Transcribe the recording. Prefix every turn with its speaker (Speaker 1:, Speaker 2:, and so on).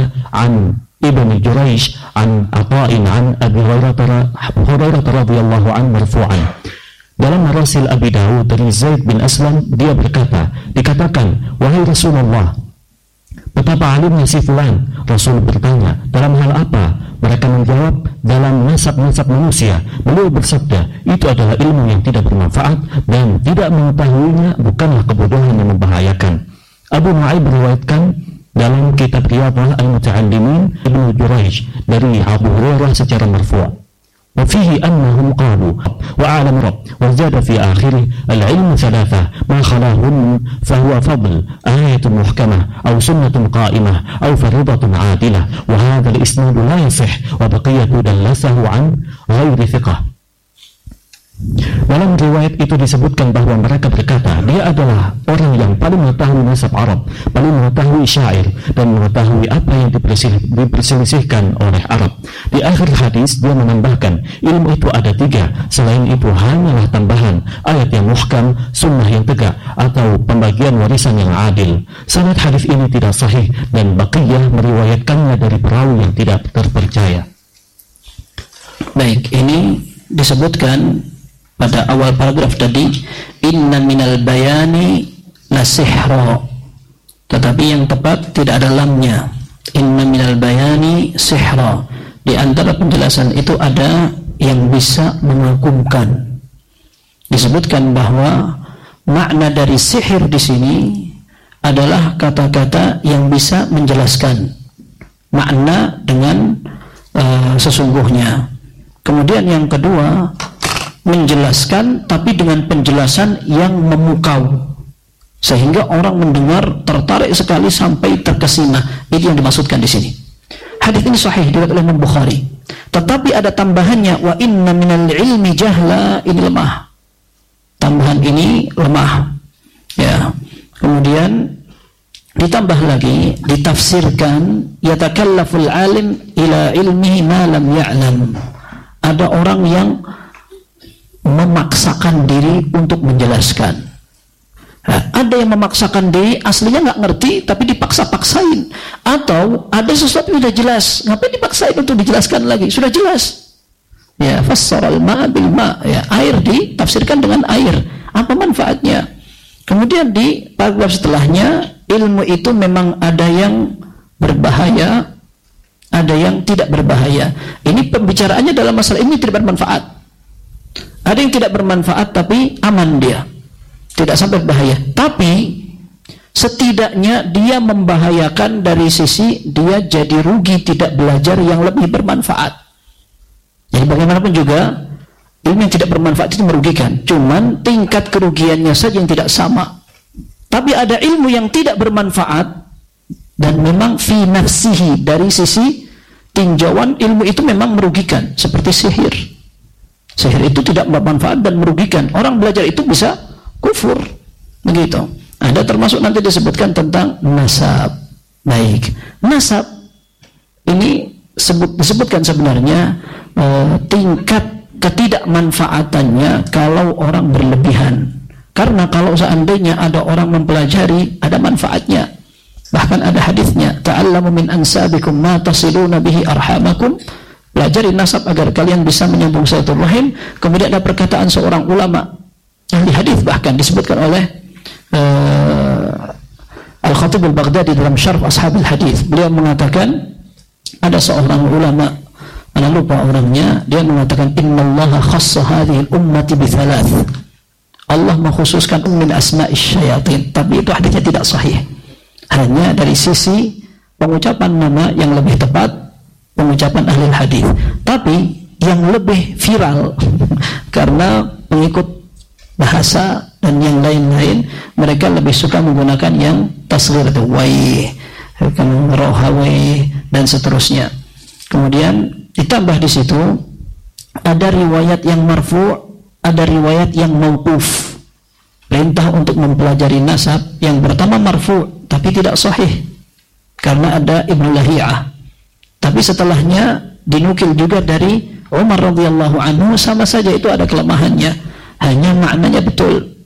Speaker 1: an Ibnu Jurayj an Ata'in an Abi Hurairah radhiyallahu anhu marfu'an. Dalam marasil Abi Dawud dari Zaid bin Aslam, dia berkata, dikatakan, wahai Rasulullah, betapa alimnya si fulan. Rasul bertanya, dalam hal apa? Mereka menjawab, dalam nasab-nasab manusia. Beliau bersabda, itu adalah ilmu yang tidak bermanfaat, dan tidak mengetahuinya bukanlah kebodohan yang membahayakan. Abu Nu'aim meriwayatkan dalam kitab Riyadhah Al-Muta'allimin Ibnu Jurayj dari Abu Hurairah secara marfu'. وفيه أنهم قالوا وأعلم رب وزاد في آخره العلم ثلاثة ما خلاهن فهو فضل آية محكمة أو سنة قائمة أو فريضة عادلة وهذا الإسناد لا يصح وبقية دلسه عن غير ثقة. Dalam riwayat itu disebutkan bahwa mereka berkata, dia adalah orang yang paling mengetahui nasab Arab, paling mengetahui syair, dan mengetahui apa yang diperselisihkan oleh Arab. Di akhir hadis dia menambahkan, ilmu itu ada 3, selain itu hanyalah tambahan, ayat yang muhkam, sunnah yang tegak, atau pembagian warisan yang adil. Sanad hadis ini tidak sahih, dan Baqiyah meriwayatkannya dari perawi yang tidak terpercaya.
Speaker 2: Baik, ini disebutkan pada awal paragraf tadi, inna minal bayani la sihra, tetapi yang tepat tidak ada lamnya. Inna minal bayani sihra, di antara penjelasan itu ada yang bisa mengagumkan. Disebutkan bahwa makna dari sihir di sini adalah kata-kata yang bisa menjelaskan makna dengan sesungguhnya. Kemudian yang kedua, menjelaskan tapi dengan penjelasan yang memukau sehingga orang mendengar tertarik sekali sampai terkesima. Itu yang dimaksudkan di sini. Hadis ini sahih diriwayatkan oleh Imam Bukhari. Tetapi ada tambahannya, wa inna minal ilmi jahla, ini lemah. Tambahan ini lemah. Ya. Kemudian ditambah lagi, ditafsirkan, yatakallaful alim ila ilmihi ma lam ya'lam. Ada orang yang memaksakan diri untuk menjelaskan. Nah, ada yang memaksakan diri aslinya nggak ngerti tapi dipaksa-paksain, atau ada sesuatu yang sudah jelas, ngapain dipaksain untuk dijelaskan lagi? Sudah jelas. Ya, fassaral ma bil ma, ya, air ditafsirkan dengan air. Apa manfaatnya? Kemudian di paragraf setelahnya, ilmu itu memang ada yang berbahaya, ada yang tidak berbahaya. Ini pembicaraannya dalam masalah ini tidak bermanfaat. Ada yang tidak bermanfaat tapi aman dia, tidak sampai bahaya. Tapi setidaknya dia membahayakan dari sisi dia jadi rugi tidak belajar yang lebih bermanfaat. Jadi bagaimanapun juga ilmu yang tidak bermanfaat itu merugikan. Cuman tingkat kerugiannya saja yang tidak sama. Tapi ada ilmu yang tidak bermanfaat dan memang fi nafsihi, dari sisi tinjauan ilmu itu memang merugikan, seperti sihir. Sihir itu tidak bermanfaat dan merugikan. Orang belajar itu bisa kufur. Begitu. Ada termasuk nanti disebutkan tentang nasab. Baik. Nasab ini disebutkan sebenarnya tingkat ketidakmanfaatannya kalau orang berlebihan. Karena kalau seandainya ada orang mempelajari, ada manfaatnya. Bahkan ada hadisnya, ta'allamu min ansabikum ma tasiluna bihi arhamakum. Pelajari nasab agar kalian bisa menyambung silaturahim. Kemudian ada perkataan seorang ulama ahli hadis, bahkan disebutkan oleh Al-Khatib Al-Baghdadi dalam Syarh Ashabil Hadis. Beliau mengatakan, ada seorang ulama, ana lupa orangnya, dia mengatakan, innallaha khassa hadhihi al-ummati bi thalath. Allah mengkhususkan min asma'is syayatin. Tapi itu hadisnya tidak sahih. Hanya dari sisi pengucapan nama yang lebih tepat, pengucapan ahli hadis. Tapi yang lebih viral karena pengikut bahasa dan yang lain-lain, mereka lebih suka menggunakan yang tasghir, wai, rohawai dan seterusnya. Kemudian ditambah di situ ada riwayat yang marfu', ada riwayat yang mauquf. Perintah untuk mempelajari nasab yang pertama marfu' tapi tidak sahih karena ada Ibnu Lahiyah. Tapi setelahnya dinukil juga dari Umar radhiyallahu anhu, sama saja itu ada kelemahannya. Hanya maknanya betul.